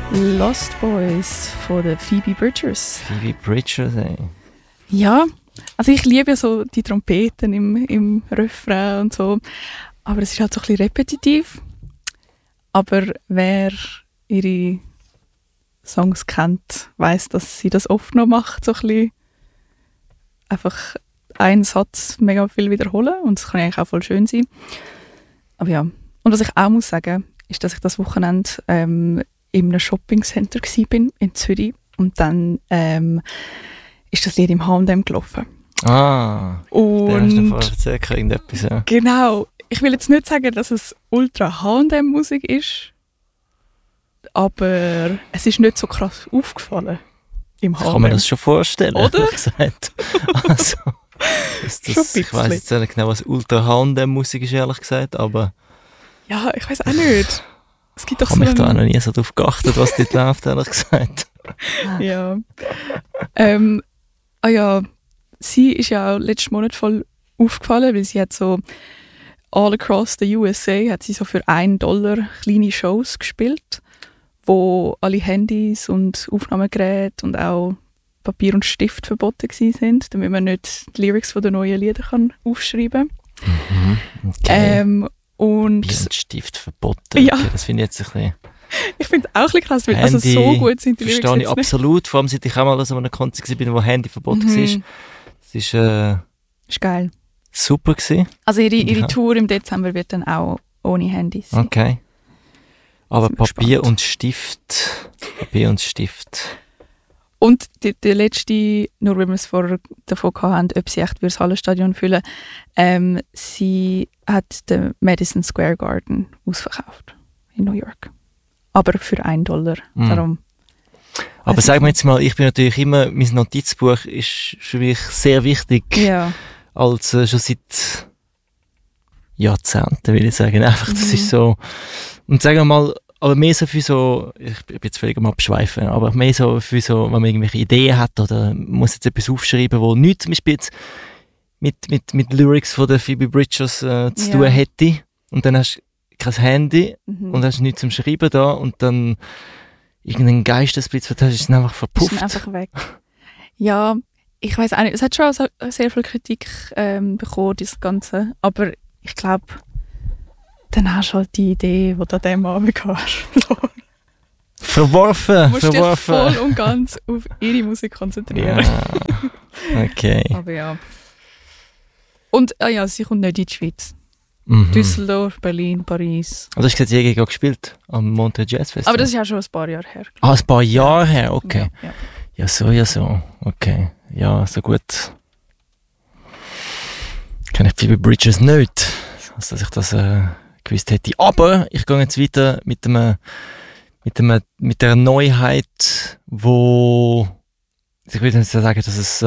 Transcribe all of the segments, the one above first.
Lost Boys von den Phoebe Bridgers. Phoebe Bridgers, ey. Ja, also ich liebe ja so die Trompeten im Refrain und so, aber es ist halt so ein bisschen repetitiv. Aber wer ihre Songs kennt, weiss, dass sie das oft noch macht, so ein bisschen einfach einen Satz mega viel wiederholen und das kann eigentlich auch voll schön sein. Aber ja, und was ich auch muss sagen, ist, dass ich das Wochenende in einem Shoppingcenter war in Zürich und dann ist das Lied im H&M gelaufen. Ah, und der hast du vorher erzählt, irgendetwas, ja. Genau, ich will jetzt nicht sagen, dass es ultra H&M-Musik ist, aber es ist nicht so krass aufgefallen im H&M. Kann man das schon vorstellen, oder? Gesagt. Also, ich weiss jetzt nicht genau, was ultra H&M-Musik ist, ehrlich gesagt, aber... Ja, ich weiss auch nicht. Es gibt doch ich habe mich da auch noch nie so darauf geachtet, was dort läuft, ehrlich gesagt. Ja. Ja, sie ist ja auch letzten Monat voll aufgefallen, weil sie hat so all across the USA hat sie so für $1 kleine Shows gespielt, wo alle Handys und Aufnahmegeräte und auch Papier und Stift verboten sind, damit man nicht die Lyrics von den neuen Lieder kann aufschreiben kann. Okay. Und Papier und Stift verboten. Ja. Okay, das finde ich jetzt ein bisschen... Ich finde es auch ein bisschen krass, weil Handy, also so gut sind die Lyrics verstehe ich jetzt nicht. absolut, vor allem seit ich auch mal an so einem Konzert war, wo Handy verboten war. Das war Ist geil. super gewesen. Also ihre Ja. Tour im Dezember wird dann auch ohne Handys sein. Okay. Aber Sind wir Papier gespannt. und Stift. Papier und Stift. Und die letzte, nur weil wir es vorher davon hatten, ob sie echt das Hallenstadion füllen, sie hat den Madison Square Garden ausverkauft in New York. Aber für $1. Darum. Aber sagen wir jetzt mal, ich bin natürlich immer, mein Notizbuch ist für mich sehr wichtig. Ja. Als schon seit Jahrzehnten, will ich sagen. Einfach, das ist so. Und sagen wir mal, aber mehr so für so, ich bin jetzt völlig am Abschweifen, aber mehr so für so, wenn man irgendwelche Ideen hat oder muss jetzt etwas aufschreiben, wo nichts zum Beispiel jetzt mit Lyrics von der Phoebe Bridgers zu tun hätte. Und dann hast du kein Handy und hast nichts zum Schreiben da und dann irgendeinen Geistesblitz, was hast, ist dann einfach verpufft. Ist einfach weg. Ja, ich weiß auch nicht. Es hat schon sehr viel Kritik bekommen, das Ganze. Aber ich glaube, dann hast du halt die Idee, die du an diesem Abend hast. Verworfen! Du musst dich voll und ganz auf ihre Musik konzentrieren. Okay. Aber ja. Und sie kommt nicht in die Schweiz. Mhm. Düsseldorf, Berlin, Paris. Also hast du gesagt, sie hat gespielt am Montreux Jazz Festival? Aber das ist ja schon ein paar Jahre her. Ah, ein paar Jahre her, okay. Ja. Ja so. Okay. Ja, so gut. Kenne ich Phoebe Bridgers nicht, als dass ich das gewusst hätte. Aber ich gehe jetzt weiter mit der Neuheit, wo ich würde jetzt sagen, dass es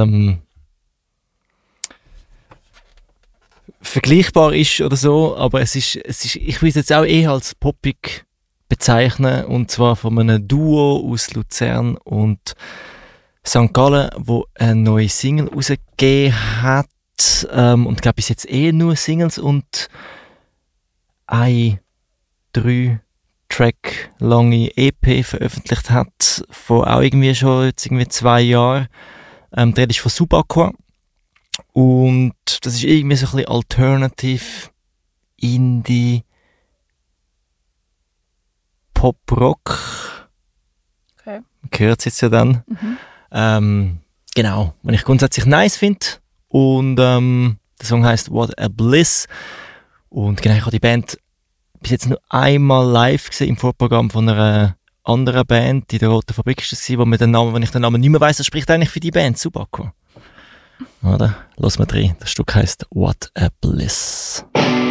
vergleichbar ist oder so, aber es ist, ich würde es jetzt auch eher als poppig bezeichnen, und zwar von einem Duo aus Luzern und St. Gallen, wo eine neue Single rausgegeben hat, und ich glaube bis jetzt nur Singles und eine 3-Track lange EP veröffentlicht hat, vor auch irgendwie schon jetzt 2 Jahren. Der ist von Subaqua. Und das ist irgendwie so ein bisschen Alternative Indie Pop-Rock. Okay. Gehört es jetzt ja dann. Genau, was ich grundsätzlich nice finde. Und der Song heisst What a Bliss. Und genau, ich habe die Band bis jetzt nur einmal live gesehen im Vorprogramm von einer anderen Band, die der Rote Fabrik ist das, wo mir den Namen, wenn ich den Namen nicht mehr weiss, das spricht eigentlich für die Band, Subaqua. Oder? Lass mal rein. Das Stück heisst What a Bliss.